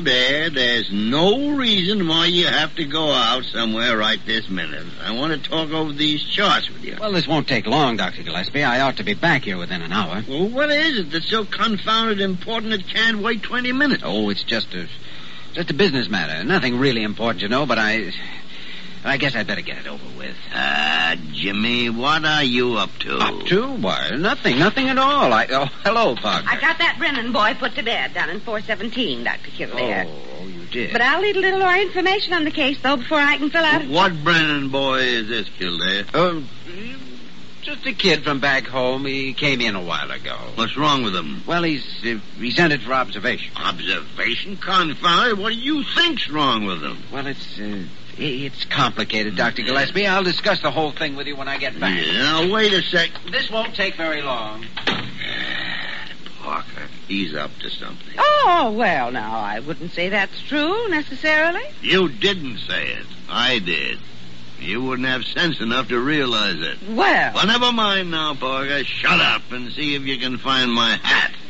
There's no reason why you have to go out somewhere right this minute. I want to talk over these charts with you. Well, this won't take long, Dr. Gillespie. I ought to be back here within an hour. Well, what is it that's so confounded important it can't wait 20 minutes? Oh, it's just a business matter. Nothing really important, you know, but I guess I'd better get it over with. Jimmy, what are you up to? Up to? Why, nothing at all. Hello, Parker. I got that Brennan boy put to bed down in 417, Dr. Kildare. Oh, you did. But I'll need a little more information on the case, though, before I can fill out... What Brennan boy is this, Kildare? Just a kid from back home. He came in a while ago. What's wrong with him? Well, he sent it for observation. Observation? Confound it. What do you think's wrong with him? Well, it's complicated, Dr. Gillespie. I'll discuss the whole thing with you when I get back. Yeah, now, wait a sec. This won't take very long. Parker, he's up to something. Oh, well, now, I wouldn't say that's true, necessarily. You didn't say it. I did. You wouldn't have sense enough to realize it. Well, never mind now, Parker. Shut up and see if you can find my hat.